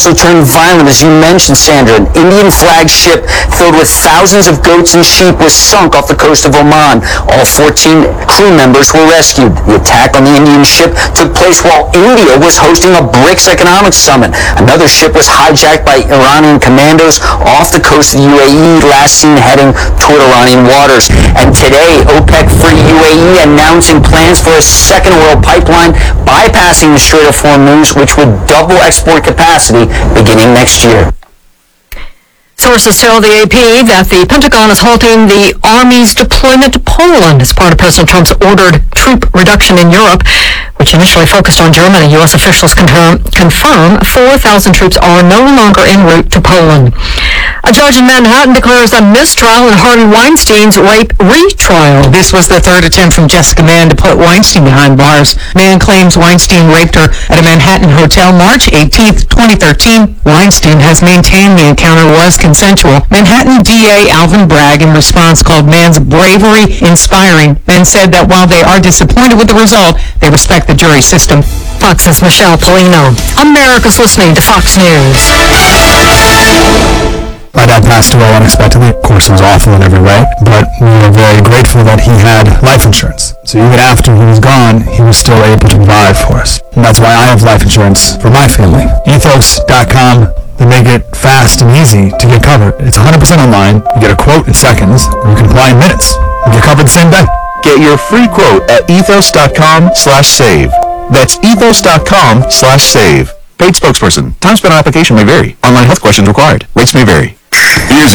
also turned violent, as you mentioned, Sandra. An Indian flag ship filled with thousands of goats and sheep was sunk off the coast of Oman. All 14 crew members were rescued. The attack on the Indian ship took place while India was hosting a BRICS economic summit. Another ship was hijacked by Iranian commandos off the coast of the UAE, last seen heading toward Iranian waters. And today, OPEC for UAE announcing plans for a second oil pipeline bypassing the Strait of Hormuz, which would double export capacity beginning next year. Sources tell the AP that the Pentagon is halting the Army's deployment to Poland as part of President Trump's ordered troop reduction in Europe, which initially focused on Germany. U.S. officials confirm 4,000 troops are no longer en route to Poland. A judge in Manhattan declares a mistrial in Harvey Weinstein's rape retrial. This was the third attempt from Jessica Mann to put Weinstein behind bars. Mann claims Weinstein raped her at a Manhattan hotel March 18, 2013. Weinstein has maintained the encounter was consensual. Manhattan DA Alvin Bragg, in response, called Mann's bravery inspiring. Mann said that while they are disappointed with the result, they respect the jury system. Fox's Michelle Polino. America's listening to Fox News. My dad passed away unexpectedly. Of course, it was awful in every way, but we were very grateful that he had life insurance. So even after he was gone, he was still able to provide for us. And that's why I have life insurance for my family. Ethos.com. They make it fast and easy to get covered. It's 100% online. You get a quote in seconds, and you can apply in minutes. You get covered the same day. Get your free quote at ethos.com/save. That's ethos.com/save. Paid spokesperson. Time spent on application may vary. Online health questions required. Rates may vary. Here's